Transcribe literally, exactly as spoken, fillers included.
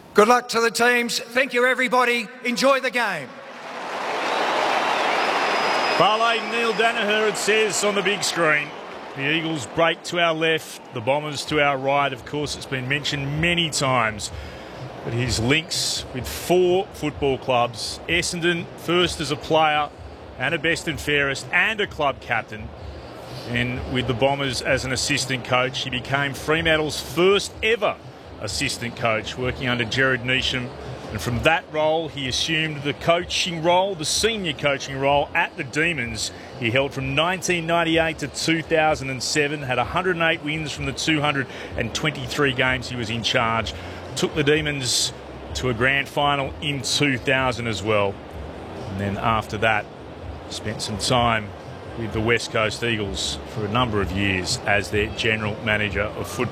Good luck to the teams. Thank you, everybody. Enjoy the game. Barley, Neil Danaher, it says on the big screen. The Eagles break to our left, the Bombers to our right. Of course, it's been mentioned many times, but his links with four football clubs. Essendon, first as a player and a best and fairest and a club captain. And with the Bombers as an assistant coach, he became Fremantle's first ever assistant coach, working under Gerard Neesham. And from that role, he assumed the coaching role, the senior coaching role at the Demons. He held from nineteen ninety-eight to two thousand seven, had one hundred eight wins from the two hundred twenty-three games he was in charge. Took the Demons to a grand final in two thousand as well. And then after that, spent some time with the West Coast Eagles for a number of years as their general manager of football.